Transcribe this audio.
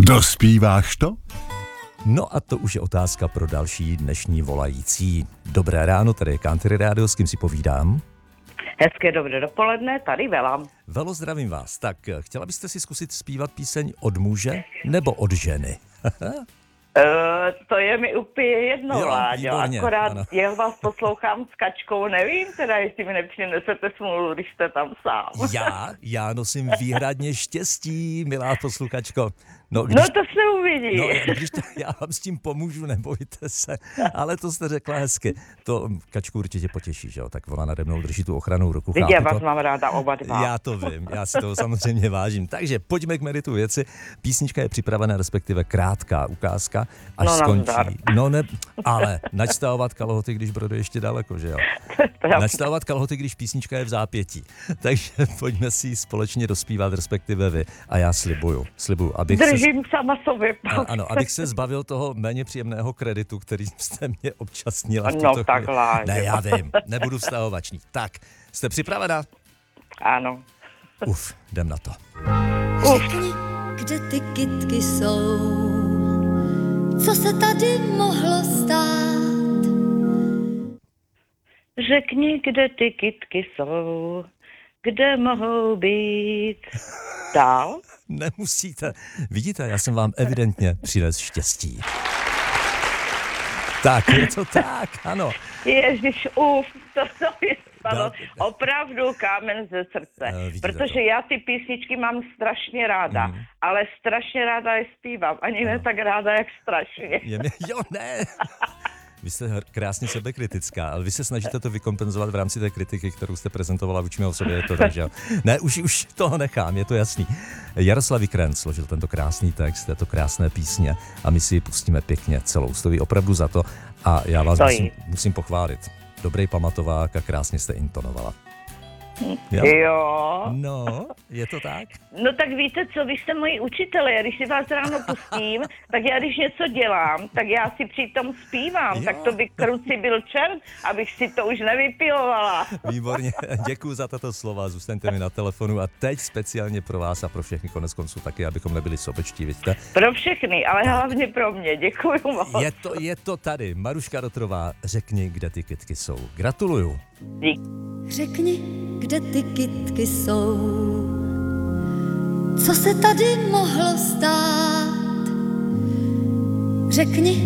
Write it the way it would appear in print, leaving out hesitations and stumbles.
Dospíváš to? No a to už je otázka pro další dnešní volající. Dobré ráno, tady je Country Radio, s kým si povídám? Hezké dobré dopoledne, tady Vela. Velo, zdravím vás. Tak, chtěla byste si zkusit zpívat píseň od muže nebo od ženy? To je mi úplně jedno, Láďo. Akorát ano. já vás poslouchám s Kačkou, nevím teda, jestli mi nepřinesete smůlu, když jste tam sám. Já nosím výhradně štěstí, milá posluchačko. No to se uvidí. No, já vám s tím pomůžu, nebojte se, ale to jste řekla hezky. To Kačku určitě potěší, že jo? Tak ona nade mnou drží tu ochranou ruku. Já vás mám ráda oba dva. Já to vím, já si toho samozřejmě vážím. Takže pojďme k meritu věci. Písnička je připravena, respektive krátká ukázka, až skončí. No ne, ale nastavovat kalhoty, když Brody ještě daleko, že jo? Nastavovat kalhoty, když písnička je v zápětí. Takže pojďme si ji společně dospívat, respektive vy. A já slibuju, abych držím sama sobě. Ano, abych se zbavil toho méně příjemného kreditu, který jste mě občasnila v tuto chvíli. Takhle. Ne, já vím, nebudu vztahovačný. Tak, jste připravena? Ano. Jdem na to. Řekni, kde ty kytky jsou, co se tady mohlo stát? Řekni, kde ty kytky jsou, kde mohou být. Dál? Nemusíte. Vidíte, já jsem vám evidentně přines štěstí. Tak, je to tak, ano. Ježiš, to je stalo opravdu kámen ze srdce. Protože já ty písničky mám strašně ráda, ale strašně ráda je zpívám. Ani ne tak ráda, jak strašně. Ne. Vy jste krásně sebekritická, ale vy se snažíte to vykompenzovat v rámci té kritiky, kterou jste prezentovala vůči mé osobě, je to tak, že jo? Ne, už toho nechám, je to jasný. Jaroslav Vikren složil tento krásný text, této krásné písně a my si ji pustíme pěkně celou. Stojí opravdu za to a já vás musím pochválit. Dobrý pamatovák a krásně jste intonovala. Jo. No, je to tak? No tak víte co, vy jste moji učitelé, když si vás ráno pustím, tak já když něco dělám, tak já si přitom zpívám, tak to by kruci byl čert, abych si to už nevypilovala. Výborně, děkuji za tato slova, zůstaňte mi na telefonu a teď speciálně pro vás a pro všechny konec konců taky, abychom nebyli sobečtí, vidíte? Pro všechny, ale hlavně pro mě, děkuji moc. Je to tady, Maruška Rotrová, řekni, kde ty kytky jsou. Gratuluju. Dík. Řekni, kde ty kytky jsou, co se tady mohlo stát? Řekni,